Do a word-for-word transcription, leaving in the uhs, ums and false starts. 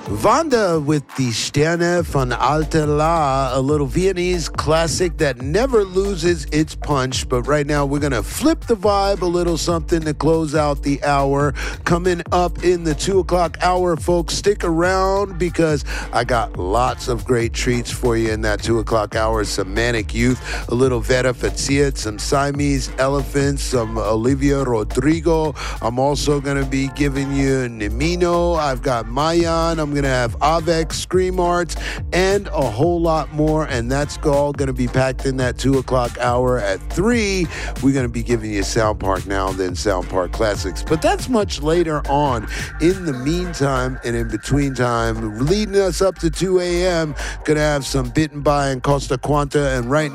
Wanda with the Sterne von Alte La, a little Viennese classic that never loses its punch. But right now we're going to flip the vibe, a little something to close out the hour. Coming up in the two o'clock hour, folks, stick around because I got lots of great treats for you in that two o'clock hour. Some Manic Youth, a little Vera Fazit, some Siamese Elephants, some Olivia Rodrigo. I'm also going to be giving you Nimino. I've got Mayan. I'm going to have Avec, Scream Arts, and a whole lot more. And that's all going to be packed in that two o'clock hour. At three, we're going to be giving you Sound Park Now, then Sound Park Classics. But that's much later on. In the meantime and in between time, leading us up to two a.m., going to have some Bitten By and Costa Quanta. And right